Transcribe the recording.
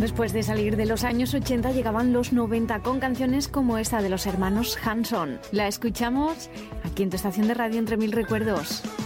Después de salir de los años 80 llegaban los 90 con canciones como esta de los hermanos Hanson. La escuchamos aquí en tu estación de radio Entre Mil Recuerdos.